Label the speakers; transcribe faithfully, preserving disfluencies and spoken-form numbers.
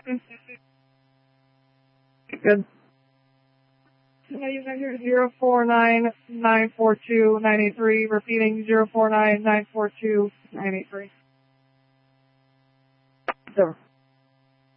Speaker 1: Good. Now you guys hear zero four nine nine four two nine eight three. Repeating zero four nine nine four two nine eight three.